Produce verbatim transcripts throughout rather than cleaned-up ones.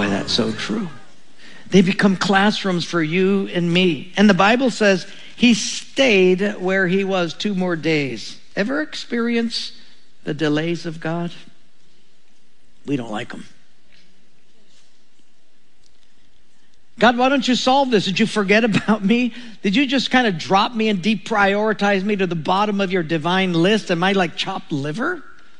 Boy, that's so true. They become classrooms for you and me. And the Bible says he stayed where he was two more days. Ever experience the delays of God? We don't like them. God, why don't you solve this? Did you forget about me? Did you just kind of drop me and deprioritize me to the bottom of your divine list? Am I like chopped liver?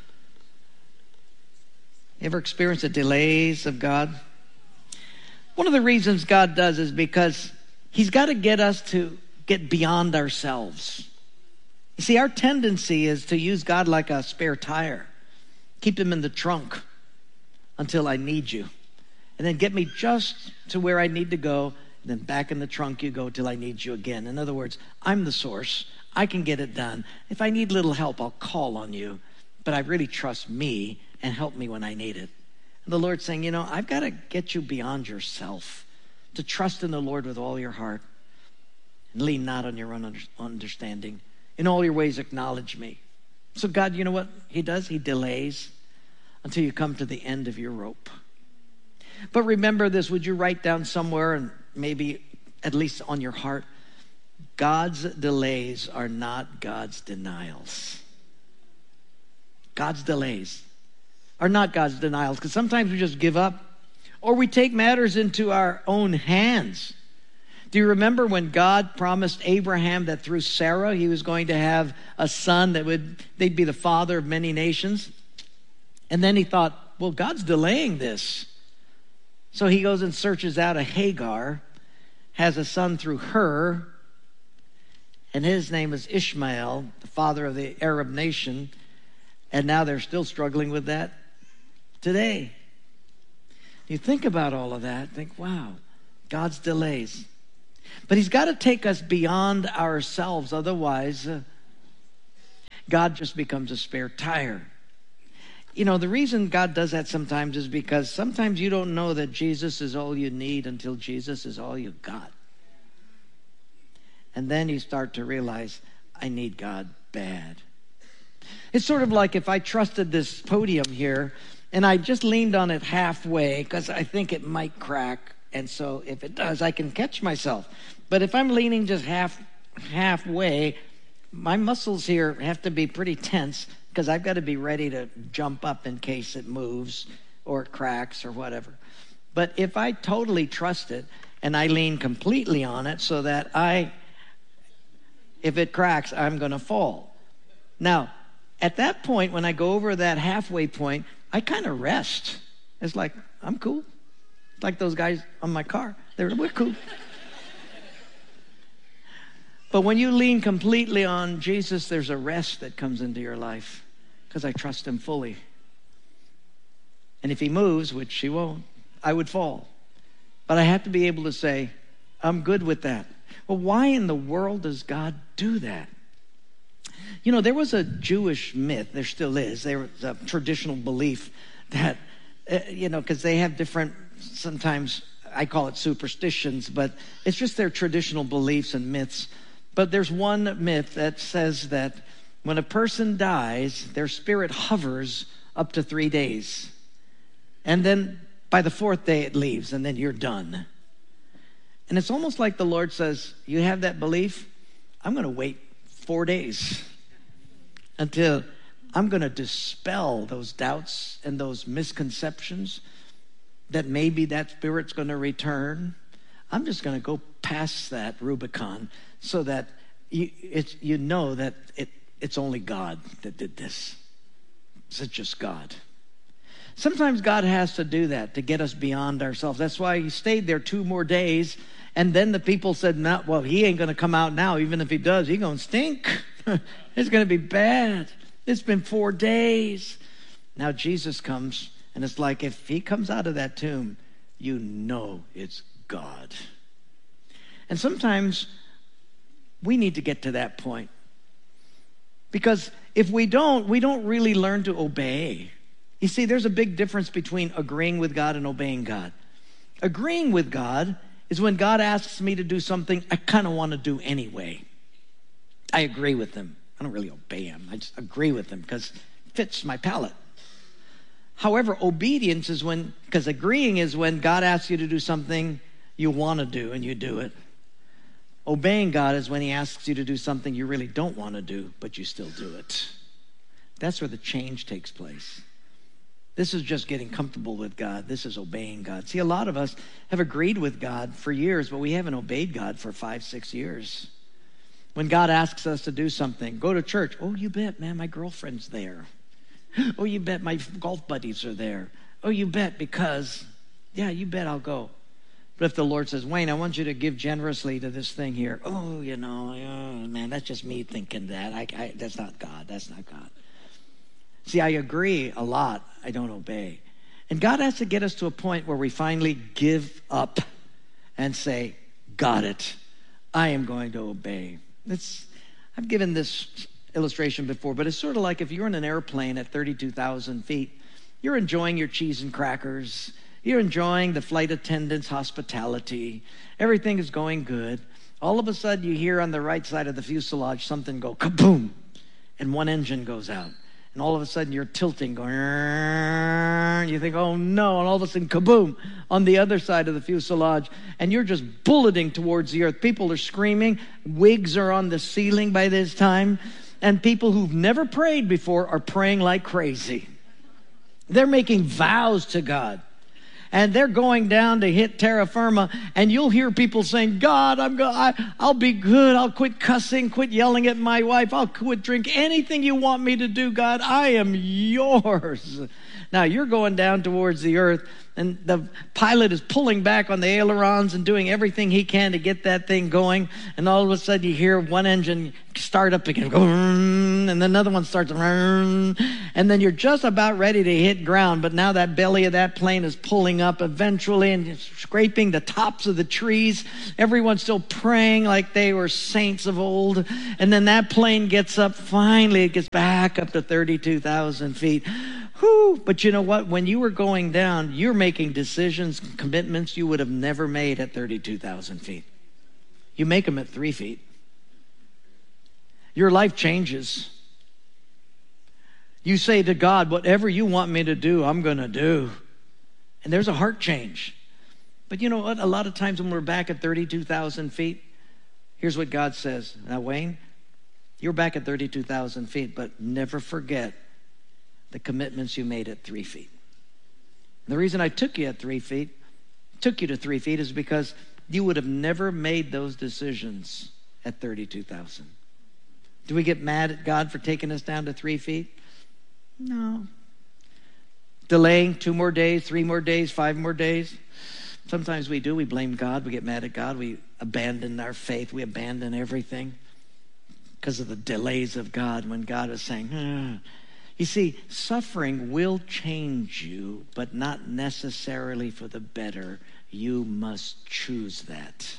You ever experienced the delays of God? One of the reasons God does is because he's got to get us to get beyond ourselves. You see, our tendency is to use God like a spare tire. Keep him in the trunk until I need you. And then get me just to where I need to go. And then back in the trunk you go till I need you again. In other words, I'm the source. I can get it done. If I need little help, I'll call on you. But I really trust me and help me when I need it. And the Lord's saying, you know, I've got to get you beyond yourself, to trust in the Lord with all your heart and lean not on your own understanding. In all your ways, acknowledge me. So God, you know what he does? He delays until you come to the end of your rope. But remember this, would you write down somewhere and maybe at least on your heart, God's delays are not God's denials. God's delays are not God's denials, because sometimes we just give up or we take matters into our own hands. Do you remember when God promised Abraham that through Sarah he was going to have a son that would, they'd be the father of many nations? And then he thought, well, God's delaying this. So he goes and searches out a Hagar, has a son through her, and his name is Ishmael, the father of the Arab nation. And now they're still struggling with that today. You think about all of that, think, wow, God's delays. But he's got to take us beyond ourselves. Otherwise, uh, God just becomes a spare tire. You know, the reason God does that sometimes is because sometimes you don't know that Jesus is all you need until Jesus is all you got. And then you start to realize, I need God bad. It's sort of like if I trusted this podium here and I just leaned on it halfway because I think it might crack. And so if it does, I can catch myself. But if I'm leaning just half halfway, my muscles here have to be pretty tense because I've got to be ready to jump up in case it moves or it cracks or whatever. But if I totally trust it and I lean completely on it so that I, if it cracks, I'm going to fall. Now, at that point, when I go over that halfway point, I kind of rest. It's like, I'm cool. It's like those guys on my car. They're, we're cool. But when you lean completely on Jesus, there's a rest that comes into your life because I trust him fully. And if he moves, which he won't, I would fall. But I have to be able to say, I'm good with that. Well, why in the world does God do that? You know, there was a Jewish myth, there still is, there was a traditional belief that, uh, you know, because they have different, sometimes I call it superstitions, but it's just their traditional beliefs and myths. But there's one myth that says that when a person dies, their spirit hovers up to three days. And then by the fourth day it leaves, and then you're done. And it's almost like the Lord says, you have that belief? I'm going to wait four days until I'm going to dispel those doubts and those misconceptions that maybe that spirit's going to return. I'm just going to go past that Rubicon so that you, it's, you know that it, it's only God that did this. It's just God. Sometimes God has to do that to get us beyond ourselves. That's why he stayed there two more days. And then the people said, no, well, he ain't going to come out now. Even if he does, he's going to stink. It's going to be bad. It's been four days. Now Jesus comes, and it's like if he comes out of that tomb, you know it's God. And sometimes we need to get to that point. Because if we don't, we don't really learn to obey. You see, there's a big difference between agreeing with God and obeying God. Agreeing with God is when God asks me to do something I kind of want to do anyway. I agree with him. I don't really obey him. I just agree with him because it fits my palate. However, obedience is when, because agreeing is when God asks you to do something you want to do and you do it. Obeying God is when he asks you to do something you really don't want to do, but you still do it. That's where the change takes place. This is just getting comfortable with God. This is obeying God. See, a lot of us have agreed with God for years, but we haven't obeyed God for five, six years. When God asks us to do something, go to church. Oh, you bet, man, my girlfriend's there. Oh, you bet, my golf buddies are there. Oh, you bet, because, yeah, you bet I'll go. But if the Lord says, Wayne, I want you to give generously to this thing here. Oh, you know, oh, man, that's just me thinking that. I, I, that's not God. That's not God. See, I agree a lot. I don't obey. And God has to get us to a point where we finally give up and say, got it. I am going to obey. It's, I've given this illustration before, but it's sort of like if you're in an airplane at thirty-two thousand feet, you're enjoying your cheese and crackers. You're enjoying the flight attendant's hospitality. Everything is going good. All of a sudden, you hear on the right side of the fuselage something go kaboom, and one engine goes out. And all of a sudden, you're tilting, going, you think, oh no, and all of a sudden, kaboom, on the other side of the fuselage, and you're just bulleting towards the earth. People are screaming. Wigs are on the ceiling by this time, and people who've never prayed before are praying like crazy. They're making vows to God. And they're going down to hit terra firma, and you'll hear people saying, God, I'm go- I, I'll be good. I'll quit cussing, quit yelling at my wife. I'll quit drink. Anything you want me to do, God, I am yours. Now, you're going down towards the earth, and the pilot is pulling back on the ailerons and doing everything he can to get that thing going. And all of a sudden, you hear one engine start up again, and then another one starts, and then you're just about ready to hit ground. But now that belly of that plane is pulling up eventually and scraping the tops of the trees. Everyone's still praying like they were saints of old. And then that plane gets up. Finally, it gets back up to thirty-two thousand feet. Whew. But you know what? When you were going down, you're making decisions, commitments you would have never made at thirty-two thousand feet. You make them at three feet. Your life changes. You say to God, whatever you want me to do, I'm going to do. And there's a heart change. But you know what? A lot of times when we're back at thirty-two thousand feet, here's what God says. Now, Wayne, you're back at thirty-two thousand feet, but never forget the commitments you made at three feet. And the reason I took you at three feet, took you to three feet, is because you would have never made those decisions at thirty-two thousand. Do we get mad at God for taking us down to three feet? No. Delaying two more days, three more days, five more days? Sometimes we do. We blame God. We get mad at God. We abandon our faith. We abandon everything because of the delays of God when God is saying, hmm. You see, suffering will change you, but not necessarily for the better. You must choose that.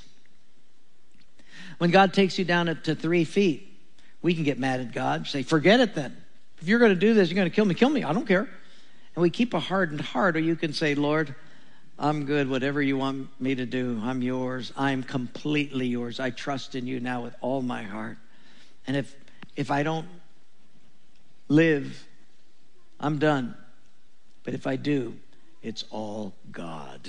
When God takes you down to three feet, we can get mad at God, say, forget it then. If you're going to do this, you're going to kill me, kill me. I don't care. And we keep a hardened heart, or you can say, Lord, I'm good. Whatever you want me to do, I'm yours. I'm completely yours. I trust in you now with all my heart. And if if I don't live, I'm done. But if I do, it's all God.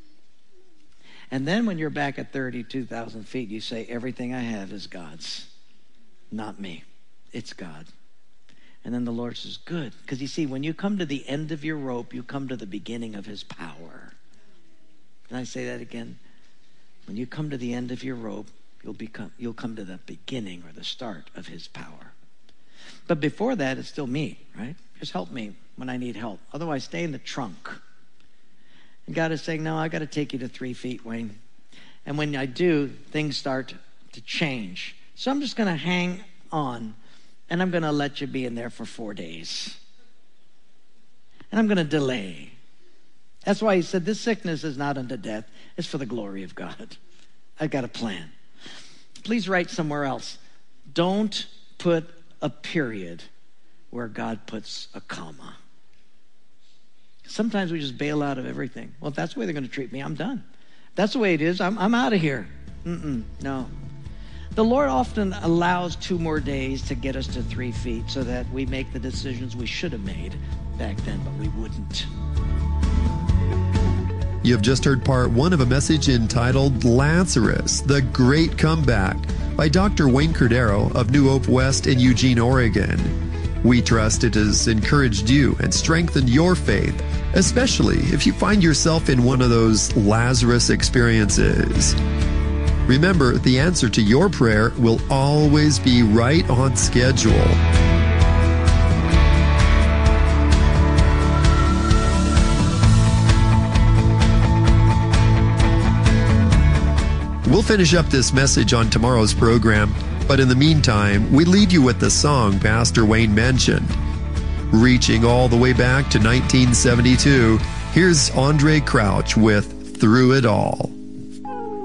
And then when you're back at thirty-two thousand feet, you say, everything I have is God's, not me. It's God. And then the Lord says, good. Because you see, when you come to the end of your rope, you come to the beginning of his power. Can I say that again? When you come to the end of your rope, you'll become you'll come to the beginning or the start of his power. But before that, it's still me, right? Just help me when I need help. Otherwise, stay in the trunk. And God is saying, no, I got to take you to three feet, Wayne. And when I do, things start to change. So I'm just going to hang on, and I'm going to let you be in there for four days. And I'm going to delay. That's why he said, this sickness is not unto death. It's for the glory of God. I've got a plan. Please write somewhere else. Don't put a period where God puts a comma. Sometimes we just bail out of everything. Well, if that's the way they're going to treat me, I'm done. If that's the way it is, I'm, I'm out of here. Mm-mm, no. The Lord often allows two more days to get us to three feet so that we make the decisions we should have made back then, but we wouldn't. You have just heard part one of a message entitled Lazarus, the Great Comeback by Doctor Wayne Cordero of New Hope West in Eugene, Oregon. We trust it has encouraged you and strengthened your faith, especially if you find yourself in one of those Lazarus experiences. Remember, the answer to your prayer will always be right on schedule. We'll finish up this message on tomorrow's program, but in the meantime, we leave you with the song Pastor Wayne mentioned. Reaching all the way back to nineteen seventy-two, here's Andre Crouch with Through It All.